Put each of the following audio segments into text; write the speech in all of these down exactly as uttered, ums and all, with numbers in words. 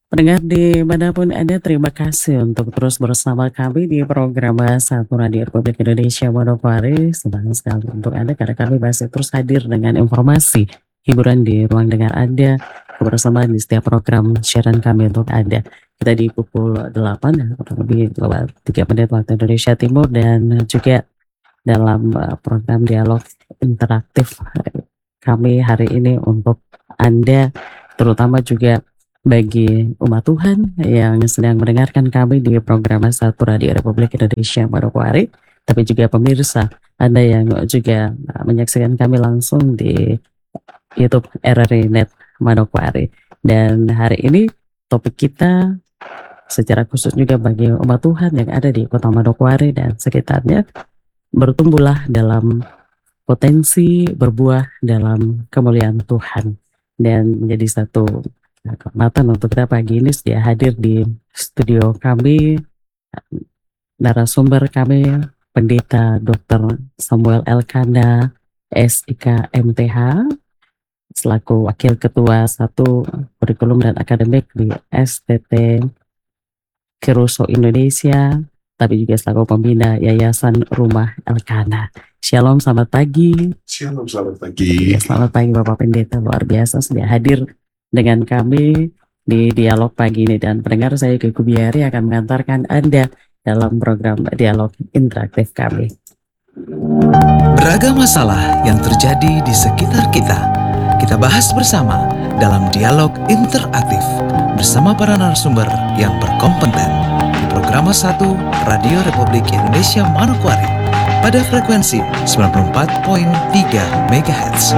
Pendengar dimanapun Anda, terima kasih untuk terus bersama kami di program Bahasa Satu Radio Republik Indonesia Manokwari. Senang sekali untuk Anda karena kami masih terus hadir dengan informasi hiburan di ruang dengar Anda, kebersamaan di setiap program siaran kami untuk Anda. Kita di pukul delapan, kurang lebih tiga menit waktu Indonesia Timur, dan juga dalam uh, program dialog interaktif uh, kami hari ini untuk Anda, terutama juga bagi umat Tuhan yang sedang mendengarkan kami di program Satu Radio Republik Indonesia Manokwari, tapi juga pemirsa Anda yang juga uh, menyaksikan kami langsung di YouTube R R I Net Manokwari. Dan hari ini topik kita secara khusus juga bagi umat Tuhan yang ada di Kota Manokwari dan sekitarnya, bertumbuhlah dalam potensi berbuah dalam kemuliaan Tuhan. Dan menjadi satu kehormatan untuk kita pagi ini sudah hadir di studio kami narasumber kami, Pendeta doktor Samuel Elkana, S I K M T H, selaku Wakil Ketua Satu Kurikulum dan Akademik di S T T Keruso Indonesia, tapi juga selaku pembina Yayasan Rumah Elkana. Shalom, selamat pagi. Shalom, selamat pagi. Ya, selamat pagi Bapak Pendeta, luar biasa sudah hadir dengan kami di dialog pagi ini. Dan pendengar, saya Kiki Biari akan mengantarkan Anda dalam program dialog interaktif kami. Beragam masalah yang terjadi di sekitar kita, kita bahas bersama dalam dialog interaktif bersama para narasumber yang berkompeten di program satu Radio Republik Indonesia Manokwari pada frekuensi sembilan puluh empat koma tiga megahertz.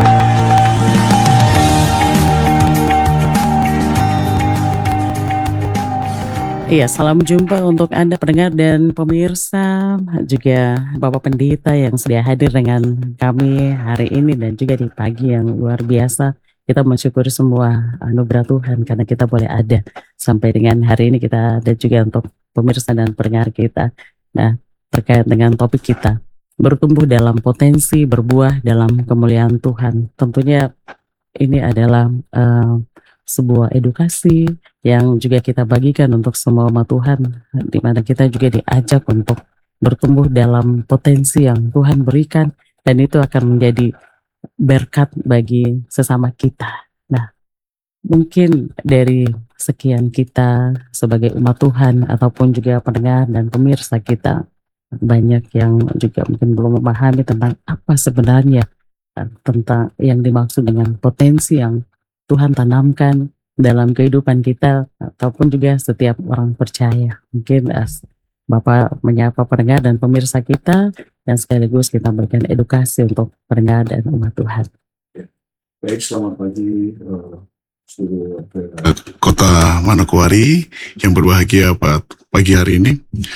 Iya, salam jumpa untuk Anda pendengar dan pemirsa, juga Bapak Pendeta yang sudah hadir dengan kami hari ini dan juga di pagi yang luar biasa. Kita mensyukuri semua anugerah Tuhan karena kita boleh ada sampai dengan hari ini. Kita ada juga untuk pemirsa dan pendengar kita. Nah, terkait dengan topik kita, bertumbuh dalam potensi berbuah dalam kemuliaan Tuhan. Tentunya ini adalah uh, sebuah edukasi yang juga kita bagikan untuk semua umat Tuhan, di mana kita juga diajak untuk bertumbuh dalam potensi yang Tuhan berikan, dan itu akan menjadi berkat bagi sesama kita. Nah, mungkin dari sekian kita sebagai umat Tuhan ataupun juga pendengar dan pemirsa kita, banyak yang juga mungkin belum memahami tentang apa sebenarnya tentang yang dimaksud dengan potensi yang Tuhan tanamkan dalam kehidupan kita ataupun juga setiap orang percaya. Mungkin as Bapak menyapa pendengar dan pemirsa kita, dan sekaligus kita berikan edukasi untuk pendengar dan umat Tuhan. Baik, selamat pagi uh, seluruh uh, Kota Manokwari yang berbahagia pagi hari ini.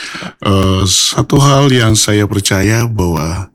Uh, satu hal yang saya percaya bahwa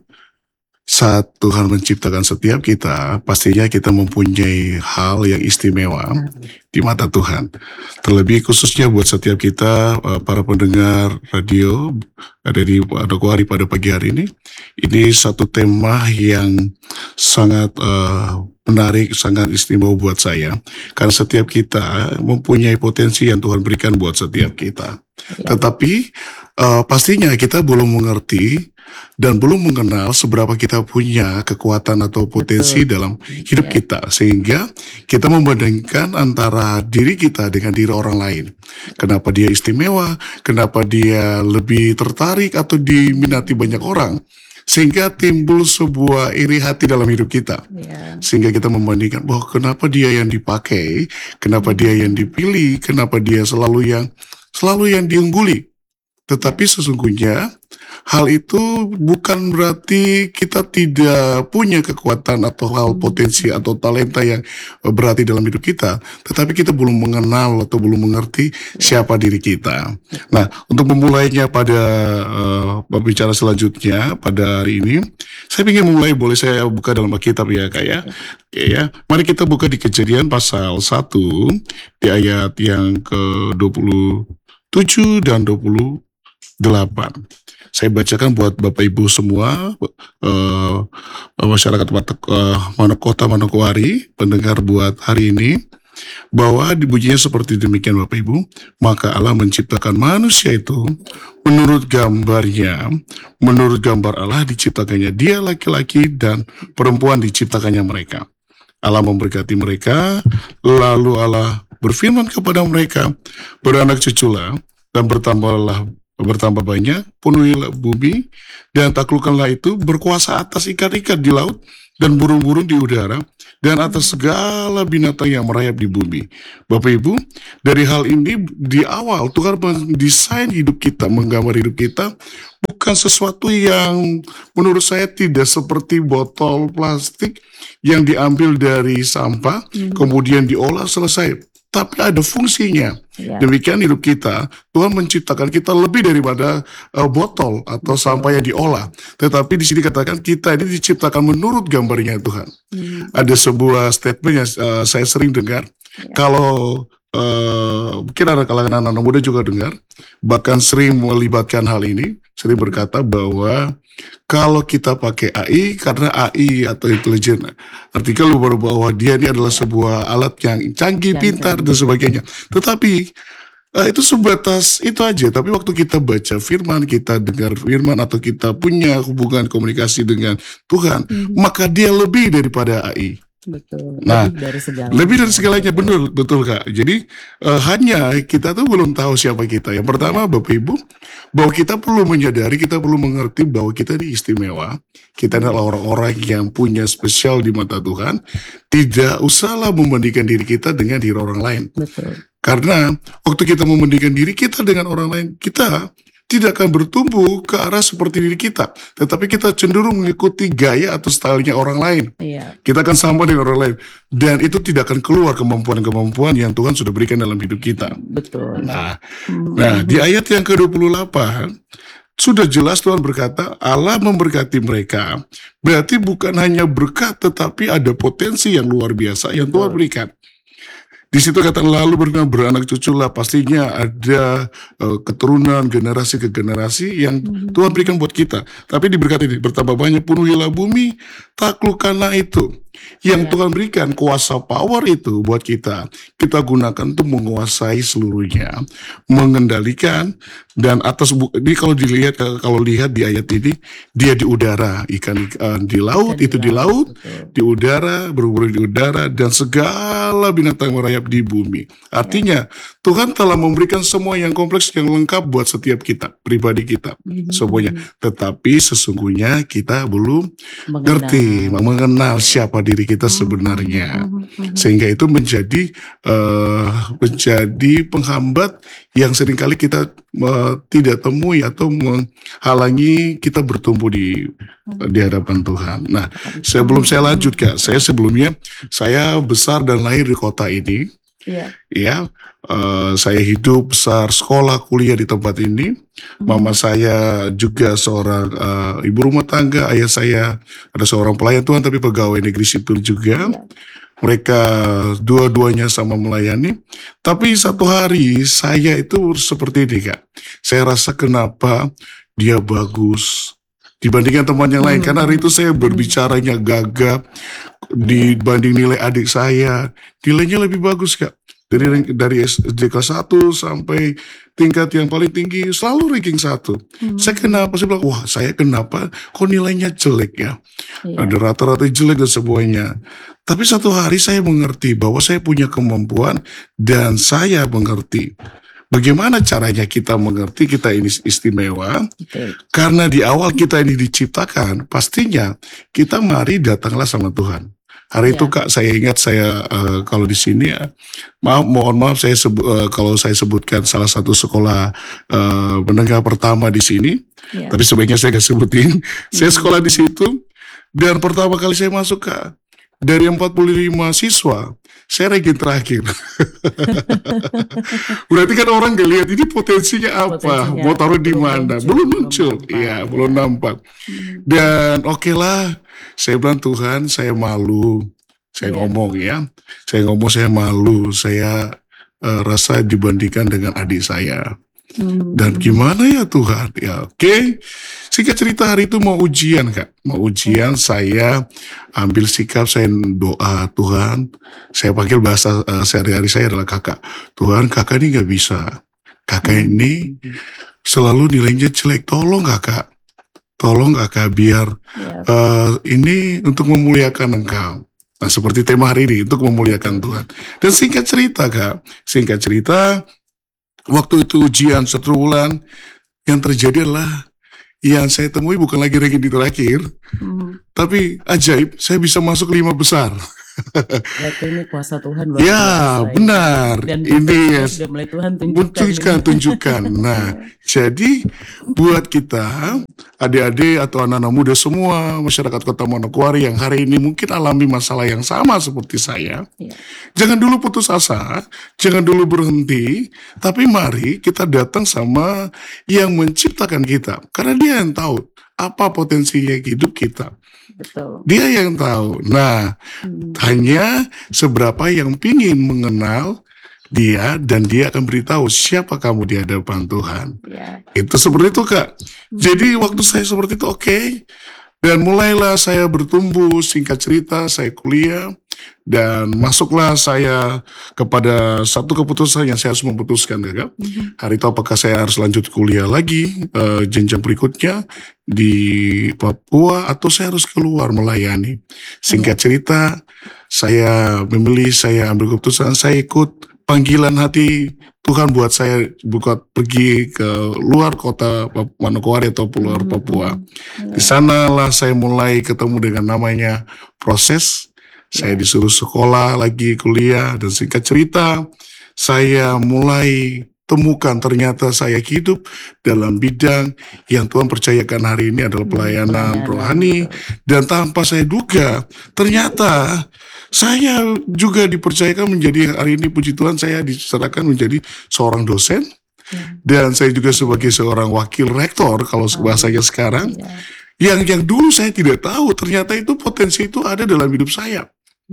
saat Tuhan menciptakan setiap kita, pastinya kita mempunyai hal yang istimewa di mata Tuhan. Terlebih khususnya buat setiap kita, para pendengar radio ada di Manokwari pada pagi hari ini. Ini satu tema yang sangat uh, menarik, sangat istimewa buat saya. Karena setiap kita mempunyai potensi yang Tuhan berikan buat setiap kita. Tetapi uh, pastinya kita belum mengerti dan belum mengenal seberapa kita punya kekuatan atau potensi Betul. dalam hidup yeah. kita, sehingga kita membandingkan antara diri kita dengan diri orang lain. Kenapa dia istimewa, kenapa dia lebih tertarik atau diminati banyak orang, sehingga timbul sebuah iri hati dalam hidup kita. Yeah. Sehingga kita membandingkan, bahwa kenapa dia yang dipakai, kenapa dia yang dipilih, kenapa dia selalu yang selalu yang diungguli. Tetapi sesungguhnya hal itu bukan berarti kita tidak punya kekuatan atau hal potensi atau talenta yang berarti dalam hidup kita, tetapi kita belum mengenal atau belum mengerti siapa diri kita. Nah, untuk memulainya pada uh, pembicaraan selanjutnya pada hari ini, saya ingin memulai, boleh saya buka dalam Alkitab ya Kak ya? Oke ya, mari kita buka di Kejadian pasal satu di ayat yang ke dua puluh tujuh dan dua puluh delapan. Saya bacakan buat Bapak Ibu semua, uh, masyarakat uh, Kota Manokwari, pendengar buat hari ini. bahwa dibunyinya seperti demikian Bapak Ibu, maka Allah menciptakan manusia itu menurut gambarnya, menurut gambar Allah diciptakannya dia laki-laki dan perempuan diciptakannya mereka. Allah memberkati mereka, lalu Allah berfirman kepada mereka, beranak cuculah dan bertambahlah bertambah banyak, penuhilah bumi dan taklukkanlah itu, berkuasa atas ikan-ikan di laut dan burung-burung di udara dan atas segala binatang yang merayap di bumi. Bapak Ibu, dari hal ini di awal Tuhan mendesain hidup kita, menggambar hidup kita bukan sesuatu yang menurut saya tidak seperti botol plastik yang diambil dari sampah kemudian diolah selesai. Tapi ada fungsinya. Ya. Demikian hidup kita. Tuhan menciptakan kita lebih daripada uh, botol atau sampah yang diolah. Tetapi di sini katakan kita ini diciptakan menurut gambarnya Tuhan. Hmm. Ada sebuah statement yang uh, saya sering dengar. Ya. Kalau uh, mungkin ada kalangan anak-anak muda juga dengar, bahkan sering melibatkan hal ini, sering berkata bahwa kalau kita pakai A I, karena A I atau intelijen artikel bahwa dia ini adalah sebuah alat yang canggih, Yang pintar dan sebagainya. Tetapi uh, itu sebatas itu aja. Tapi waktu kita baca firman, kita dengar firman atau kita punya hubungan komunikasi dengan Tuhan, Mhm. maka dia lebih daripada A I. Betul. Nah, Lebih dari segalanya. Lebih dari segalanya, benar, betul Kak. Jadi eh, hanya kita tuh belum tahu siapa kita. Yang pertama Bapak Ibu, bahwa kita perlu menyadari, kita perlu mengerti bahwa kita ini istimewa. Kita adalah orang-orang yang punya spesial di mata Tuhan. Tidak usahlah membandingkan diri kita dengan diri orang lain. Betul. Karena waktu kita membandingkan diri kita dengan orang lain, kita tidak akan bertumbuh ke arah seperti diri kita. Tetapi kita cenderung mengikuti gaya atau stylenya orang lain. Iya. Kita akan sama dengan orang lain. Dan itu tidak akan keluar kemampuan-kemampuan yang Tuhan sudah berikan dalam hidup kita. Betul. Nah, Hmm. nah di ayat yang ke dua puluh delapan, sudah jelas Tuhan berkata, Allah memberkati mereka. Berarti bukan hanya berkat, tetapi ada potensi yang luar biasa yang Tuhan Betul. berikan. Di situ kata lalu bernama beranak cuculah, pastinya ada eh, keturunan generasi ke generasi yang Mhm. Tuhan berikan buat kita. Tapi diberkati ini, bertambah banyak, penuhilah bumi, taklukkanlah itu. Yang Ya. Tuhan berikan kuasa power itu buat kita. Kita gunakan untuk menguasai seluruhnya, mengendalikan dan atas bu- ini kalau dilihat kalau lihat di ayat ini, dia di udara, ikan, ikan di laut Ikan itu di laut, Betul. di udara, burung-burung di udara, dan segala binatang merayap di bumi. Artinya, Tuhan telah memberikan semua yang kompleks, yang lengkap buat setiap kita, pribadi kita, Mhm. semuanya. Tetapi sesungguhnya kita belum Mengenal. ngerti, mengenal siapa diri kita sebenarnya. Mhm. Mhm. Sehingga itu menjadi eh, menjadi penghambat yang seringkali kita eh, tidak temui atau menghalangi kita bertumbuh di di hadapan Tuhan. Nah, sebelum saya lanjut Kak, saya sebelumnya saya besar dan lahir di kota ini, Iya. ya. Eh, saya hidup, besar, sekolah, kuliah di tempat ini. Mama saya juga seorang eh, ibu rumah tangga, ayah saya ada seorang pelayan Tuhan tapi pegawai negeri sipil juga. Iya. Mereka dua-duanya sama melayani. Tapi satu hari saya itu seperti ini Kak. Saya rasa kenapa dia bagus dibandingkan teman yang lain. Hmm. Karena hari itu saya berbicaranya gagap dibanding nilai adik saya. Nilainya lebih bagus Kak. Dari dari S D kelas satu sampai tingkat yang paling tinggi selalu ranking satu. Hmm. Saya kenapa? Saya bilang, wah saya kenapa kok nilainya jelek ya? Iya. Ada rata-rata jelek dan semuanya. Tapi satu hari saya mengerti bahwa saya punya kemampuan dan saya mengerti bagaimana caranya kita mengerti kita ini istimewa. Betul. Karena di awal kita ini diciptakan, pastinya kita mari datanglah sama Tuhan. Hari itu Ya. Kak, saya ingat saya eh, kalau di sini ya, maaf mohon maaf saya sebut, eh, kalau saya sebutkan salah satu sekolah eh, menengah pertama di sini, Iya. tapi sebaiknya saya nggak sebutin. Saya Hmm. sekolah di situ dan pertama kali saya masuk Kak, dari empat puluh lima siswa, saya ranking terakhir. Berarti kan orang gak lihat ini potensinya apa, Potensinya mau taruh di belum mana, muncul, belum belum muncul, nampak, iya ya. belum nampak. Hmm. Dan oke lah, saya bilang Tuhan, saya malu, saya Iya. ngomong ya, saya ngomong saya malu, saya eh, rasa dibandingkan dengan adik saya. Dan gimana ya Tuhan? Ya oke. Singkat cerita hari itu mau ujian Kak. Mau ujian saya ambil sikap, saya doa Tuhan. Saya panggil bahasa uh, sehari-hari saya adalah kakak. Tuhan, kakak ini gak bisa. Kakak ini selalu nilainya jelek. Tolong kakak. Tolong kakak biar uh, ini untuk memuliakan Engkau. Nah seperti tema hari ini, untuk memuliakan Tuhan. Dan singkat cerita Kak. Singkat cerita, waktu itu ujian satu bulan, yang terjadi adalah yang saya temui bukan lagi ranking di terakhir, Hmm. tapi ajaib, saya bisa masuk lima besar. Berarti ini kuasa Tuhan luar Ya, biasa. benar. Dan Ini ya, sudah mulai Tuhan tunjukkan. tunjukkan, tunjukkan. Nah, jadi buat kita, adik-adik atau anak-anak muda semua, masyarakat Kota Manokwari yang hari ini mungkin alami masalah yang sama seperti saya, Ya. jangan dulu putus asa, jangan dulu berhenti, tapi mari kita datang sama yang menciptakan kita. Karena dia yang tahu apa potensinya hidup kita. Betul. Dia yang tahu. Nah, Hmm. hanya seberapa yang pingin mengenal dia dan dia akan beritahu siapa kamu di hadapan Tuhan. Ya. Itu seperti itu Kak. Jadi waktu saya seperti itu oke. Dan mulailah saya bertumbuh, singkat cerita saya kuliah. Dan masuklah saya kepada satu keputusan yang saya harus memutuskan Kak. Hari itu apakah saya harus lanjut kuliah lagi, eh, jenjang berikutnya di Papua, atau saya harus keluar melayani. Singkat cerita, saya memilih, saya ambil keputusan, saya ikut panggilan hati Tuhan buat saya buat pergi ke luar kota Manokwari atau luar Papua. Di sanalah saya mulai ketemu dengan namanya proses. Saya disuruh sekolah lagi, kuliah, dan singkat cerita, saya mulai temukan ternyata saya hidup dalam bidang yang Tuhan percayakan hari ini adalah pelayanan rohani. Dan tanpa saya duga, ternyata saya juga dipercayakan menjadi, hari ini puji Tuhan saya diserahkan menjadi seorang dosen. Dan saya juga sebagai seorang wakil rektor, kalau bahasanya sekarang. Yang yang dulu saya tidak tahu, ternyata itu potensi itu ada dalam hidup saya.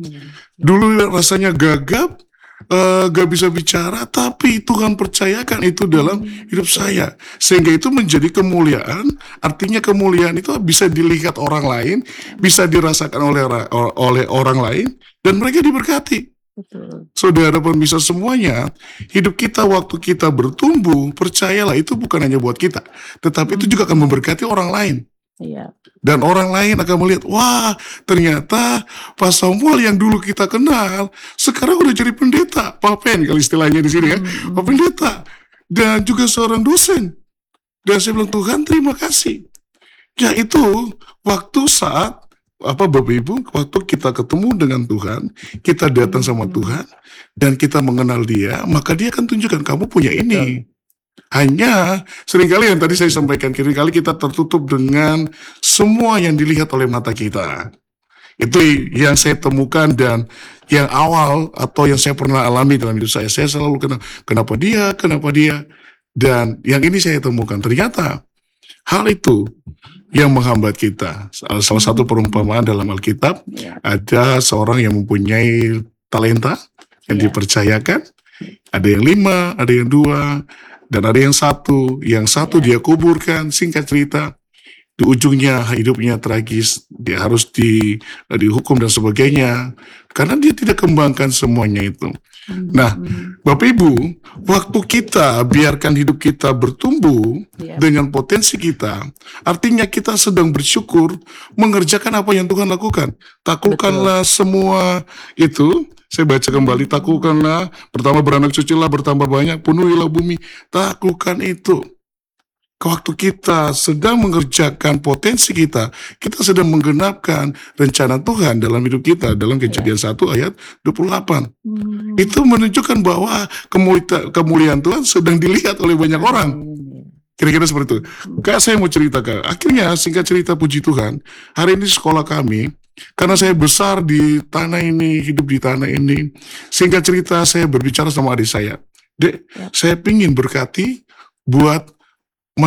Dulu rasanya gagap, uh, gak bisa bicara, tapi Tuhan percayakan itu dalam hidup saya. Sehingga itu menjadi kemuliaan, artinya kemuliaan itu bisa dilihat orang lain, bisa dirasakan oleh oleh orang lain, dan mereka diberkati. Betul. Saudara pemirsa semuanya, hidup kita waktu kita bertumbuh, percayalah itu bukan hanya buat kita, tetapi itu juga akan memberkati orang lain. Iya. Dan orang lain akan melihat, wah ternyata Pak Samuel yang dulu kita kenal, sekarang udah jadi pendeta, papen kalau istilahnya di sini ya, Pak Pendeta, dan juga seorang dosen. Dan saya bilang, Tuhan terima kasih. Ya itu waktu saat apa Bapak Ibu, waktu kita ketemu dengan Tuhan, kita datang sama Tuhan, dan kita mengenal Dia, maka Dia akan tunjukkan kamu punya ini. Hanya seringkali yang tadi saya sampaikan, seringkali kita tertutup dengan semua yang dilihat oleh mata kita. Itu yang saya temukan dan yang awal atau yang saya pernah alami dalam hidup saya. Saya selalu kenal, kenapa dia, kenapa dia. Dan yang ini saya temukan, ternyata hal itu yang menghambat kita. Salah satu perumpamaan dalam Alkitab, ada seorang yang mempunyai talenta yang dipercayakan. Ada yang lima, ada yang dua, dan ada yang satu. Yang satu dia kuburkan, singkat cerita, di ujungnya hidupnya tragis, dia harus di, dihukum dan sebagainya, karena dia tidak kembangkan semuanya itu. Nah, Bapak Ibu, waktu kita biarkan hidup kita bertumbuh dengan potensi kita, artinya kita sedang bersyukur mengerjakan apa yang Tuhan lakukan. Taklukkanlah semua itu. Saya baca kembali, taklukkanlah, pertama beranak cucilah, bertambah banyak, penuhilah bumi, taklukkan itu. Waktu kita sedang mengerjakan potensi kita, kita sedang menggenapkan rencana Tuhan dalam hidup kita, dalam Kejadian satu ayat dua puluh delapan. Hmm. Itu menunjukkan bahwa kemuliaan, kemuliaan Tuhan sedang dilihat oleh banyak orang. Kira-kira seperti itu. Kak, saya mau cerita Kak, akhirnya singkat cerita puji Tuhan, hari ini sekolah kami, karena saya besar di tanah ini, hidup di tanah ini, singkat cerita saya berbicara sama adik saya, Dek, saya pingin berkati buat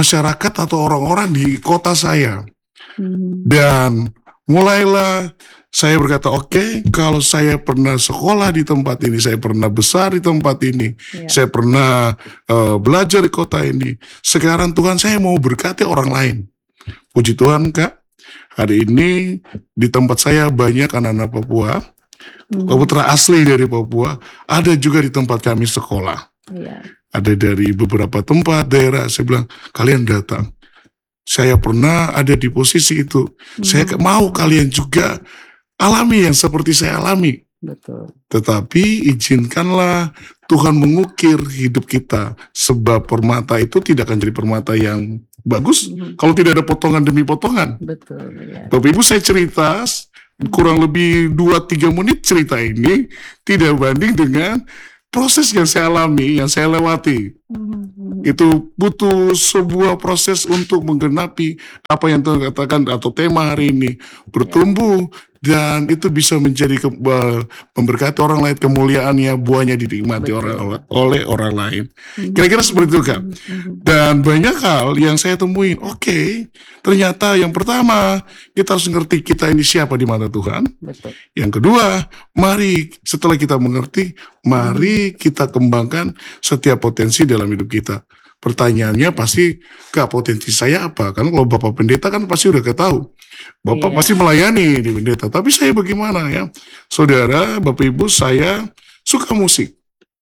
masyarakat atau orang-orang di kota saya. Dan mulailah Saya berkata, oke, kalau saya pernah sekolah di tempat ini, saya pernah besar di tempat ini, Ya. saya pernah eh, belajar di kota ini. Sekarang Tuhan, saya mau berkati orang lain. Puji Tuhan, Kak. Hari ini di tempat saya banyak anak-anak Papua, Mhm. putra asli dari Papua, ada juga di tempat kami sekolah. Iya. Ada dari beberapa tempat, daerah. Saya bilang, kalian datang. Saya pernah ada di posisi itu. Saya Mhm. mau kalian juga alami yang seperti saya alami. Betul. Tetapi izinkanlah Tuhan mengukir hidup kita. Sebab permata itu tidak akan jadi permata yang bagus Mhm. kalau tidak ada potongan demi potongan. Betul. Ya. Bapak Ibu, saya cerita kurang lebih dua tiga menit cerita ini tidak banding dengan proses yang saya alami, yang saya lewati. Mhm. Itu butuh sebuah proses untuk menggenapi apa yang Tuhan katakan atau tema hari ini, bertumbuh, dan itu bisa menjadi ke, uh, memberkati orang lain, kemuliaannya, buahnya dinikmati Betul. orang, oleh orang lain. Mhm. Kira-kira seperti itu, Kak. Mhm. Dan banyak hal yang saya temuin, oke, ternyata yang pertama, kita harus ngerti kita ini siapa di mata Tuhan. Betul. Yang kedua, mari setelah kita mengerti, mari kita kembangkan setiap potensi dalam hidup kita. Pertanyaannya pasti, Kak, potensi saya apa? Kan kalau Bapak Pendeta kan pasti udah ketahui. Bapak Iya. pasti melayani di pendeta. Tapi saya bagaimana ya? Saudara, Bapak Ibu, saya suka musik.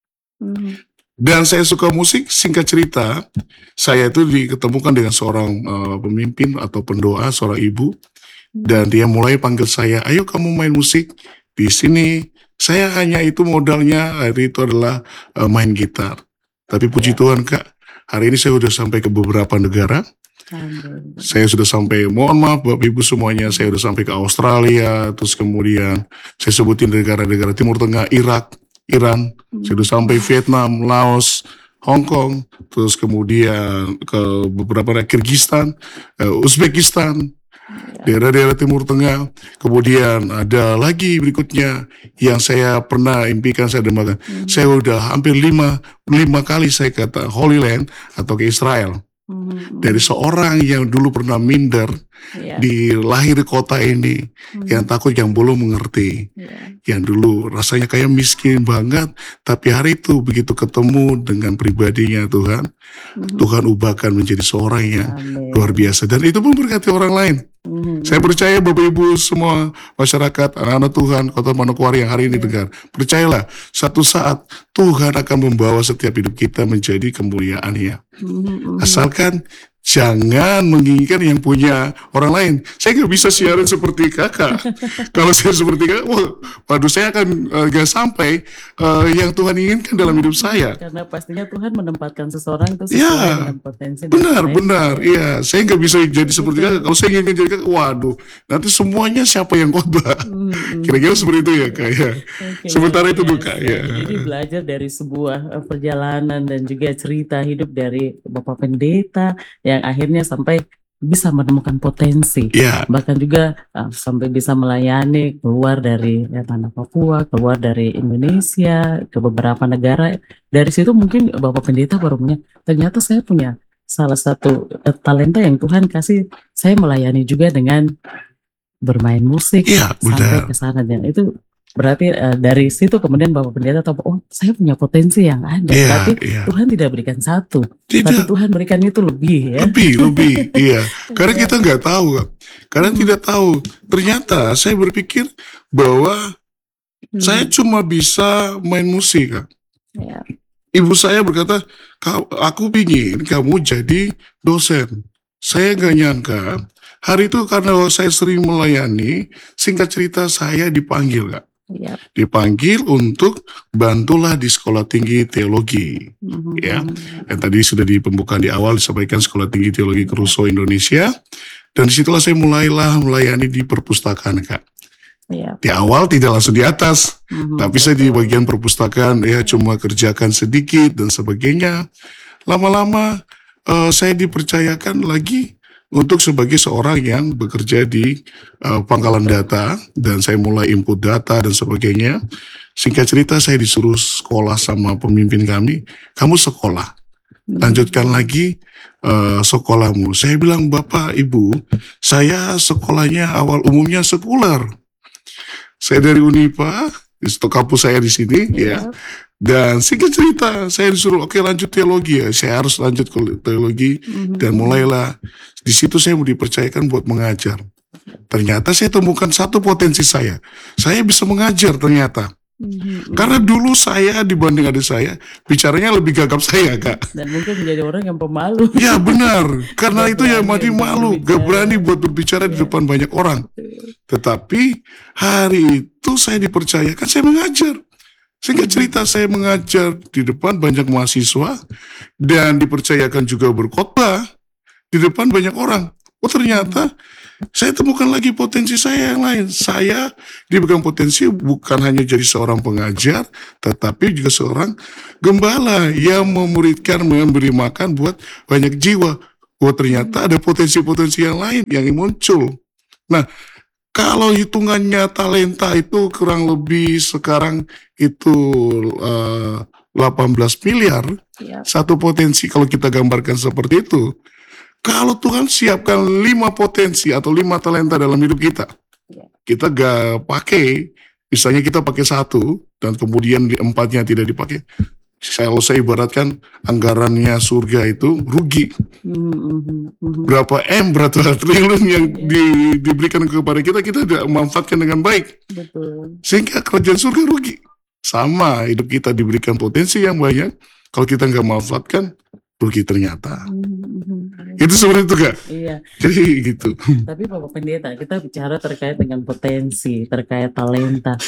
Mhm. Dan saya suka musik, singkat cerita, saya itu diketemukan dengan seorang eh, pemimpin atau pendoa, seorang ibu. Dan dia mulai panggil saya, ayo kamu main musik di sini. Saya hanya itu modalnya hari itu adalah eh, main gitar. Tapi puji Ya. Tuhan, Kak, hari ini saya sudah sampai ke beberapa negara. Amin. Saya sudah sampai, mohon maaf Bapak Ibu semuanya, saya sudah sampai ke Australia, terus kemudian saya sebutin negara-negara Timur Tengah, Irak, Iran, saya sudah sampai Vietnam, Laos, Hong Kong, terus kemudian ke beberapa daerah Kyrgyzstan, eh, Uzbekistan, daerah-daerah Timur Tengah. Kemudian ada lagi berikutnya yang saya pernah impikan, saya dambakan. Saya udah hampir lima, lima kali saya kata Holy Land atau ke Israel. Mhm. Dari seorang yang dulu pernah minder, Ya. di lahir di kota ini, yang takut, yang belum mengerti, Ya. yang dulu rasanya kayak miskin banget, tapi hari itu begitu ketemu dengan pribadinya Tuhan, Mhm. Tuhan ubahkan menjadi seorang yang Amin. luar biasa, dan itu pun berkati orang lain. Mhm. Saya percaya Bapak Ibu semua masyarakat, anak-anak Tuhan, Kota Manokwari yang hari ini dengar, percayalah, satu saat Tuhan akan membawa setiap hidup kita menjadi kemuliaan-Nya. Mhm. Asalkan jangan menginginkan yang punya orang lain. Saya nggak bisa siaran seperti kakak. Kalau saya seperti kakak, wah, waduh, saya akan eh, nggak sampai eh, yang Tuhan inginkan dalam hidup saya. Karena pastinya Tuhan menempatkan seseorang itu sesuai Ya, dengan potensi dan benar, talenta. benar. Iya, saya nggak bisa jadi seperti kakak. Kalau saya ingin jadi kakak, waduh, nanti semuanya siapa yang khotbah? Mhm. Kira-kira seperti itu ya, Kak. Ya. Oke, Sementara luar itu tuh, biasa. Kak. Ya. Jadi belajar dari sebuah eh, perjalanan dan juga cerita hidup dari Bapak Pendeta yang akhirnya sampai bisa menemukan potensi, Ya, bahkan juga uh, sampai bisa melayani keluar dari ya, tanah Papua, keluar dari Indonesia ke beberapa negara. Dari situ mungkin Bapak Pendeta baru punya, ternyata saya punya salah satu eh, talenta yang Tuhan kasih, saya melayani juga dengan bermain musik iya, sampai benar. ke sana, dan itu berarti eh, dari situ kemudian Bapak Pendeta tahu, oh saya punya potensi yang ada, Iya, berarti iya. Tuhan tidak berikan satu, tapi Tidak, Tuhan berikan itu lebih ya. lebih, lebih. Iya. Karena Iya. kita nggak tahu, Kak. Karena Hmm. tidak tahu. Ternyata saya berpikir bahwa Hmm. saya cuma bisa main musik, Kak. Ya. Ibu saya berkata, "Kau- aku pingin kamu jadi dosen." Saya nggak nyangka, hari itu karena saya sering melayani, singkat cerita saya dipanggil, Kak. Ya. Dipanggil untuk bantulah di sekolah tinggi teologi. Mhm. Ya. Yang tadi sudah di pembukaan di awal disampaikan Sekolah Tinggi Teologi Keruso Indonesia. Dan disitulah saya mulailah melayani di perpustakaan, Kak. Ya. Di awal tidak langsung di atas, Mhm. tapi saya di bagian perpustakaan ya cuma kerjakan sedikit dan sebagainya. Lama-lama eh, saya dipercayakan lagi untuk sebagai seorang yang bekerja di eh, pangkalan data, dan saya mulai input data dan sebagainya. Singkat cerita saya disuruh sekolah sama pemimpin kami, kamu sekolah, lanjutkan lagi eh, sekolahmu. Saya bilang, Bapak, Ibu, saya sekolahnya awal umumnya sekuler. Saya dari Unipa, di stok kampus saya di sini, ya. Iya. Dan singkat cerita, saya disuruh, oke lanjut teologi ya. Saya harus lanjut ke teologi, Mhm, dan mhm. mulailah di situ saya mau dipercayakan buat mengajar. Ternyata saya temukan satu potensi saya. Saya bisa mengajar ternyata. Mhm, Karena mhm. dulu saya dibanding adik saya, bicaranya lebih gagap saya, Kak. Dan mungkin menjadi orang yang pemalu. Ya benar, karena Gak itu ya berani mati untuk malu, gak berani berbicara. buat berbicara di Iya, depan banyak orang. betul. Tetapi hari itu saya dipercayakan, saya mengajar. Singkat Mhm, cerita, saya mengajar di depan banyak mahasiswa dan dipercayakan juga berkhotbah di depan banyak orang. Oh mhm. ternyata saya temukan lagi potensi saya yang lain. Saya diberikan potensi bukan hanya jadi seorang pengajar, tetapi juga seorang gembala yang memuridkan, memberi makan buat banyak jiwa. Oh ternyata Mhm, ada potensi-potensi yang lain yang muncul. Nah, kalau hitungannya talenta itu kurang lebih sekarang itu eh, delapan belas miliar, iya. satu potensi kalau kita gambarkan seperti itu. Kalau Tuhan siapkan lima potensi atau lima talenta dalam hidup kita, Iya. kita gak pakai, misalnya kita pakai satu dan kemudian di empatnya tidak dipakai. Kalau saya ibaratkan anggarannya surga itu rugi. Mhm, mhm, mhm. Berapa M, berapa triliun yang Iya, di- diberikan kepada kita, kita tidak memanfaatkan dengan baik. betul. Sehingga kerajaan surga rugi. Sama, hidup kita diberikan potensi yang banyak, kalau kita nggak manfaatkan, rugi ternyata. Mhm, mhm. Itu seperti itu, Kak. Iya, Jadi gitu. tapi Bapak Pendeta, kita bicara terkait dengan potensi, terkait talenta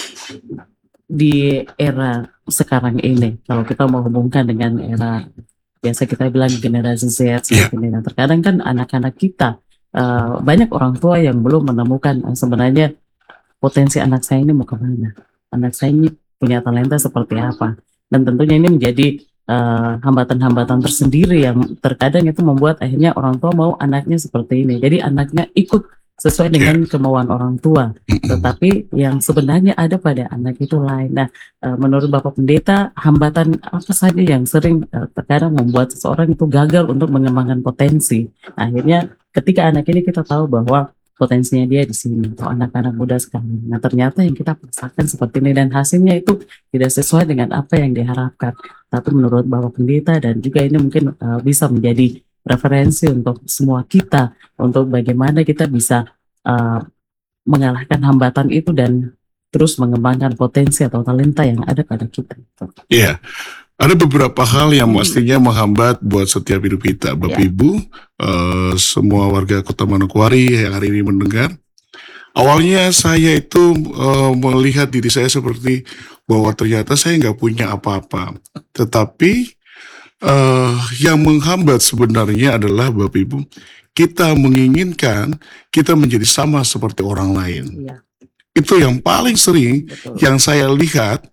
di era sekarang ini. Kalau kita mau hubungkan dengan era biasa kita bilang generasi Z Iya, seperti ini. Nah, terkadang kan anak-anak kita eh, banyak orang tua yang belum menemukan eh, sebenarnya potensi anak saya ini mau kemana, anak saya ini punya talenta seperti apa, dan tentunya ini menjadi eh, hambatan-hambatan tersendiri yang terkadang itu membuat akhirnya orang tua mau anaknya seperti ini, jadi anaknya ikut sesuai iya. dengan kemauan orang tua, Mm-mm. tetapi yang sebenarnya ada pada anak itu lain. Nah, eh, menurut Bapak Pendeta, hambatan apa saja yang sering eh, terkadang membuat seseorang itu gagal untuk mengembangkan potensi? Akhirnya ketika anak ini kita tahu bahwa potensinya dia di sini, atau anak-anak muda sekarang. Nah, ternyata yang kita paksakan seperti ini dan hasilnya itu tidak sesuai dengan apa yang diharapkan. Tapi menurut Bapak Pendeta dan juga ini mungkin eh, bisa menjadi referensi untuk semua kita untuk bagaimana kita bisa eh, mengalahkan hambatan itu dan terus mengembangkan potensi atau talenta yang ada pada kita. Iya. Ada beberapa hal yang Hmm. mestinya menghambat buat setiap hidup kita. Bapak Ya. Ibu, eh, semua warga Kota Manokwari yang hari ini mendengar. Awalnya saya itu eh, melihat diri saya seperti bahwa ternyata saya nggak punya apa-apa. Tetapi eh, yang menghambat sebenarnya adalah Bapak Ibu, kita menginginkan kita menjadi sama seperti orang lain. Iya, Itu yang paling sering betul. yang saya lihat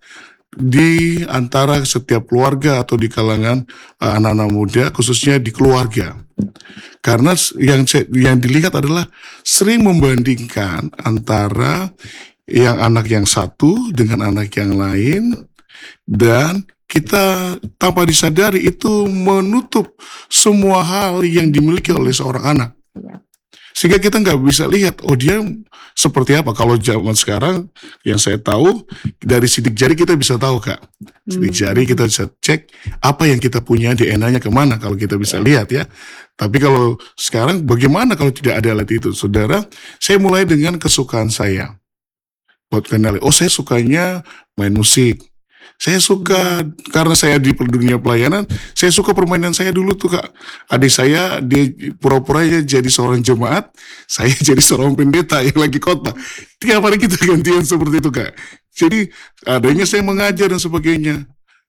di antara setiap keluarga atau di kalangan uh, anak-anak muda, khususnya di keluarga. Karena s- yang saya- yang dilihat adalah sering membandingkan antara yang anak yang satu dengan anak yang lain, dan kita tanpa disadari itu menutup semua hal yang dimiliki oleh seorang anak. Iya. Sehingga kita nggak bisa lihat, oh dia seperti apa. Kalau zaman sekarang, yang saya tahu, dari sidik jari kita bisa tahu, Kak. Sidik Hmm. jari kita bisa cek apa yang kita punya, D N A-nya kemana, kalau kita bisa Ya. lihat ya. Tapi kalau sekarang, bagaimana kalau tidak ada alat itu? Saudara, saya mulai dengan kesukaan saya. Buat kenali, oh saya sukanya main musik. Saya suka, karena saya di dunia pelayanan, saya suka permainan saya dulu tuh, Kak. Adik saya, dia pura-pura aja jadi seorang jemaat, saya jadi seorang pendeta yang lagi khotbah. Tiap hari kita gantian seperti itu, Kak. Jadi adanya saya mengajar dan sebagainya.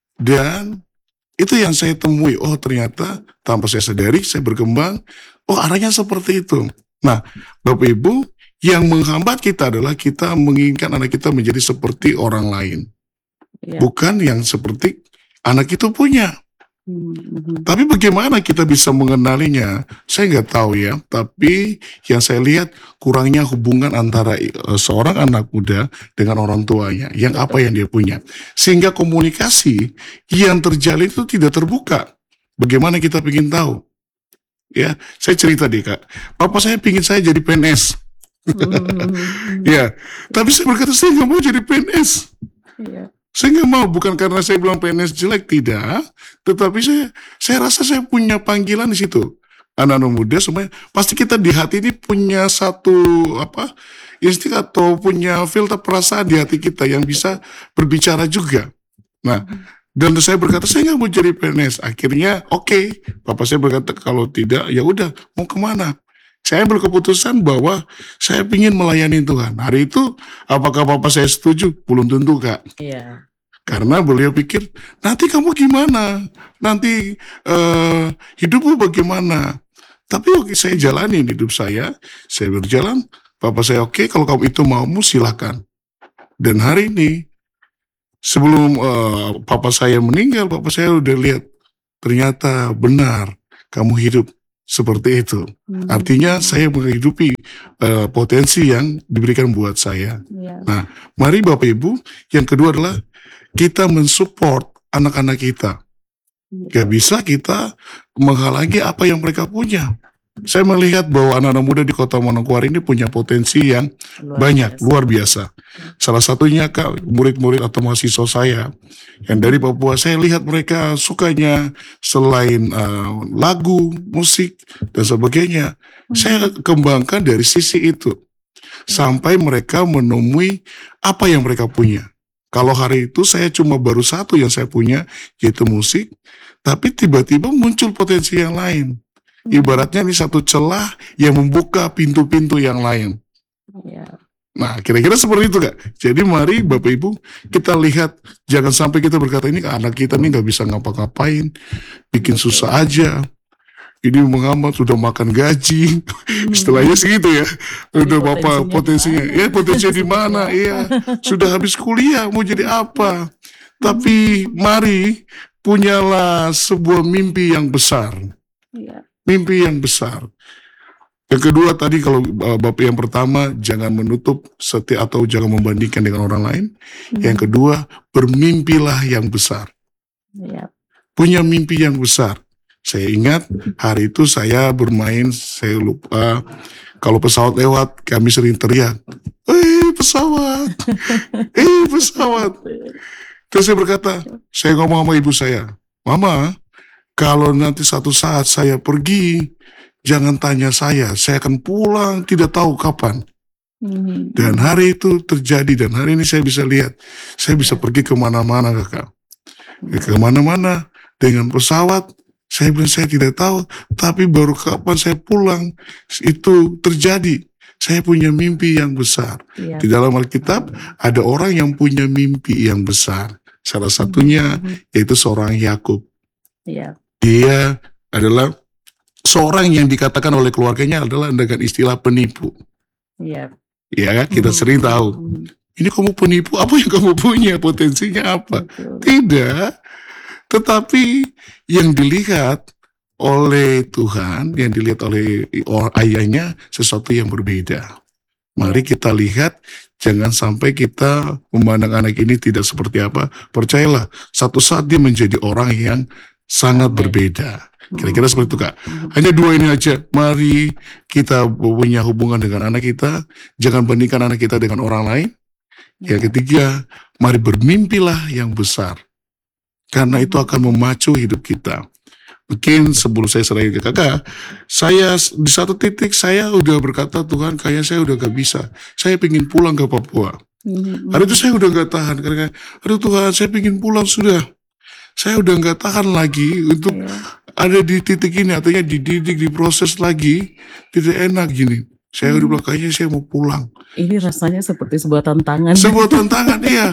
Dan itu yang saya temui, oh ternyata tanpa saya sadari, saya berkembang, oh arahnya seperti itu. Nah, Bapak Ibu, yang menghambat kita adalah kita menginginkan anak kita menjadi seperti orang lain. Iya. Bukan yang seperti anak itu punya. Hmm, mhm. Tapi bagaimana kita bisa mengenalinya? Saya nggak tahu ya. Tapi yang saya lihat kurangnya hubungan antara eh, seorang anak muda dengan orang tuanya. Yang apa yang dia punya. Sehingga komunikasi yang terjalin itu tidak terbuka. Bagaimana kita ingin tahu? Ya, saya cerita deh, Kak. Papa saya pingin saya jadi P N S. Mhm. Ya, tapi saya berkata saya nggak mau jadi P N S. Iya. Saya nggak mau, bukan karena saya bilang P N S jelek, tidak. Tetapi saya saya rasa saya punya panggilan di situ. Anak-anak muda semuanya, pasti kita di hati ini punya satu apa insting atau punya filter perasaan di hati kita yang bisa berbicara juga. Nah, dan saya berkata saya nggak mau jadi P N S. Akhirnya oke, okay. Bapak saya berkata kalau tidak ya udah mau kemana. Saya ambil keputusan bahwa saya ingin melayani Tuhan. Hari itu apakah Bapak saya setuju? Belum tentu, Kak. Iya. Karena beliau pikir nanti kamu gimana, nanti uh, hidupmu bagaimana. Tapi oke, saya jalanin hidup saya, saya berjalan. Bapak saya oke, okay, kalau kamu itu maumu silakan. Dan hari ini sebelum uh, papa saya meninggal, papa saya udah lihat ternyata benar kamu hidup seperti itu. Hmm. Artinya saya menghidupi uh, potensi yang diberikan buat saya. Yeah. Nah, mari Bapak Ibu, yang kedua adalah kita mensupport anak-anak kita. Gak bisa kita menghalangi apa yang mereka punya. Saya melihat bahwa anak-anak muda di Kota Manokwari ini punya potensi yang luar banyak, biasa. luar biasa. Salah satunya Kak, murid-murid atau mahasiswa saya yang dari Papua, saya lihat mereka sukanya selain uh, lagu, musik, dan sebagainya. Hmm. Saya kembangkan dari sisi itu. Sampai mereka menemui apa yang mereka punya. Kalau hari itu saya cuma baru satu yang saya punya, yaitu musik, tapi tiba-tiba muncul potensi yang lain. Ibaratnya ini satu celah yang membuka pintu-pintu yang lain. Ya. Nah, kira-kira seperti itu, Kak. Jadi mari Bapak Ibu, kita lihat, jangan sampai kita berkata ini anak kita nih gak bisa ngapa-ngapain, bikin susah aja. Ini Muhammad sudah makan gaji, hmm. istilahnya segitu ya. Udah Bapak potensinya, ya potensinya di mana? Iya, sudah habis kuliah mau jadi apa? Tapi mari punyalah sebuah mimpi yang besar, ya. Mimpi yang besar. Yang kedua tadi kalau uh, Bapak yang pertama jangan menutup setiap atau jangan membandingkan dengan orang lain. Hmm. Yang kedua bermimpilah yang besar, ya. Punya mimpi yang besar. Saya ingat hari itu saya bermain, saya lupa, kalau pesawat lewat kami sering teriak, eh pesawat, eh pesawat. Terus saya berkata, saya ngomong sama ibu saya, Mama, kalau nanti satu saat saya pergi, jangan tanya saya, saya akan pulang tidak tahu kapan. Dan hari itu terjadi, dan hari ini saya bisa lihat, saya bisa pergi kemana-mana kakak, kemana-mana dengan pesawat. Saya bilang saya tidak tahu, tapi baru kapan saya pulang itu terjadi. Saya punya mimpi yang besar. Ya. Di dalam Alkitab ada orang yang punya mimpi yang besar. Salah satunya mm-hmm. yaitu seorang Yakub. Ya. Dia adalah seorang yang dikatakan oleh keluarganya adalah dengan istilah penipu. Ya. Ya kan? Kita mm-hmm. sering tahu. Ini kamu penipu, apa yang kamu punya? Potensinya apa? Betul. Tidak. Tetapi yang dilihat oleh Tuhan, yang dilihat oleh ayahnya sesuatu yang berbeda. Mari kita lihat, jangan sampai kita memandang anak ini tidak seperti apa. Percayalah, satu saat dia menjadi orang yang sangat berbeda. Kira-kira seperti itu, Kak. Hanya dua ini aja. Mari kita punya hubungan dengan anak kita. Jangan bandingkan anak kita dengan orang lain. Yang ketiga, mari bermimpilah yang besar. Karena itu akan memacu hidup kita. Mungkin sebelum saya serahin ke kakak, saya di satu titik saya udah berkata, Tuhan kayaknya saya udah gak bisa. Saya pengen pulang ke Papua. Mm-hmm. Hari itu saya udah gak tahan. Karena, aduh Tuhan saya pengen pulang sudah. Saya udah gak tahan lagi untuk yeah. ada di titik ini. Artinya dididik, diproses lagi. Tidak enak gini. Saya udah bilang kayaknya saya mau pulang. Ini rasanya seperti sebuah tantangan. Sebuah tantangan, iya.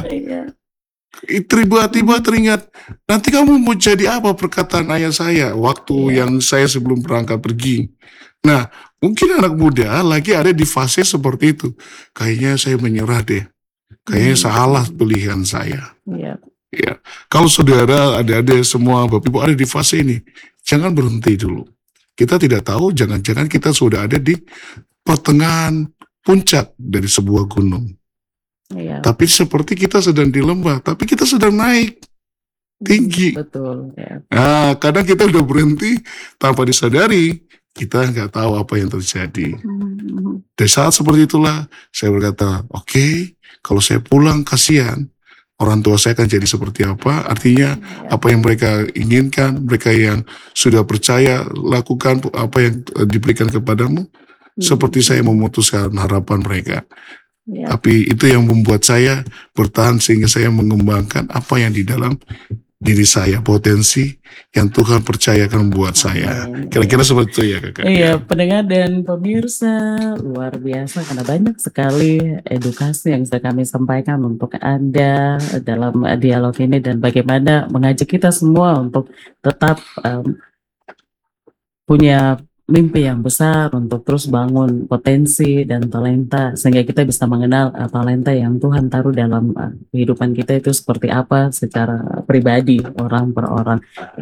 Tiba-tiba teringat, nanti kamu mau jadi apa perkataan ayah saya waktu yeah. yang saya sebelum berangkat pergi. Nah, mungkin anak muda lagi ada di fase seperti itu. Kayaknya saya menyerah deh. Kayaknya hmm. salah pilihan saya. Yeah. Ya, kalau saudara, adik-adik semua, Bapak Ibu ada di fase ini, jangan berhenti dulu. Kita tidak tahu, jangan-jangan kita sudah ada di pertengahan puncak dari sebuah gunung. Iya. Tapi seperti kita sedang di lembah, tapi kita sedang naik tinggi. Betul. Ya. Nah, kadang kita udah berhenti tanpa disadari, kita nggak tahu apa yang terjadi. Mhm. Dari saat seperti itulah saya berkata, oke, kalau saya pulang kasihan, orang tua saya akan jadi seperti apa. Artinya Ya. apa yang mereka inginkan, mereka yang sudah percaya lakukan apa yang eh, diberikan kepadamu, seperti saya memutuskan harapan mereka. Ya. Tapi itu yang membuat saya bertahan sehingga saya mengembangkan apa yang di dalam diri saya, potensi yang Tuhan percayakan buat saya. Amin. Kira-kira seperti itu ya kakak. Iya, pendengar dan pemirsa, luar biasa karena banyak sekali edukasi yang bisa kami sampaikan untuk Anda dalam dialog ini dan bagaimana mengajak kita semua untuk tetap um, punya mimpi yang besar untuk terus bangun potensi dan talenta sehingga kita bisa mengenal uh, talenta yang Tuhan taruh dalam uh, kehidupan kita itu seperti apa secara pribadi orang per orang.